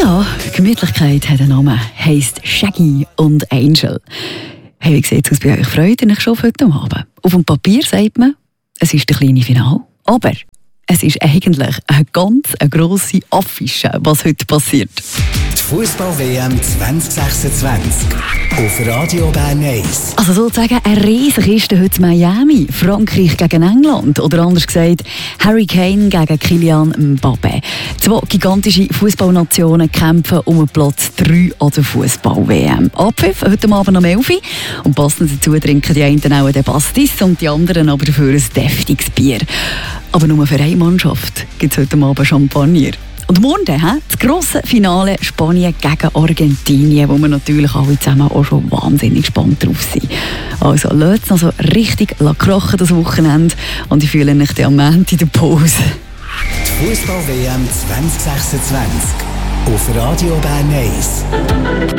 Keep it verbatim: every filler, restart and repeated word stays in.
Ja, Gemütlichkeit hat einen Namen, heisst Shaggy und Angel. Hey, wie sieht es aus bei euch? Freut ihr euch schon auf heute Abend? Auf dem Papier sagt man, es ist der kleine Final. Aber es ist eigentlich eine ganz eine grosse Affische, was heute passiert. Die Fußball-W M zwanzig sechsundzwanzig auf Radio Bern eins. Also sozusagen eine Riesenkiste heute in Miami. Frankreich gegen England. Oder anders gesagt, Harry Kane gegen Kylian Mbappé. Zwei gigantische Fußballnationen kämpfen um den Platz drei an der Fußball-W M. Abpfiff heute Abend um elf Uhr. Und passend dazu trinken die einen auch den Pastis und die anderen aber dafür ein deftiges Bier. Aber nur für eine Mannschaft gibt es heute Abend Champagner. Und morgen dann, das grosse Finale Spanien gegen Argentinien, wo wir natürlich alle zusammen auch schon wahnsinnig gespannt drauf sind. Also lasst es also richtig krachen das Wochenende und ich fühle mich dann am Ende in der Pause. Die Fußball-W M zwanzig sechsundzwanzig auf Radio Bern eins.